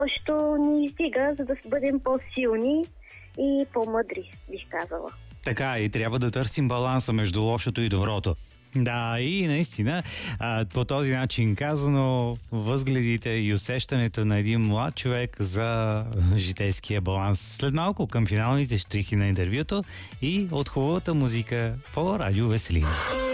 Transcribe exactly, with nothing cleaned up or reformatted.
Що ни издига, за да бъдем по-силни и по-мъдри, бих казала. Така, и трябва да търсим баланса между лошото и доброто. Да, и наистина, по този начин казано, възгледите и усещането на един млад човек за житейския баланс. След малко към финалните щрихи на интервюто и от хубавата музика по Радио Веселина.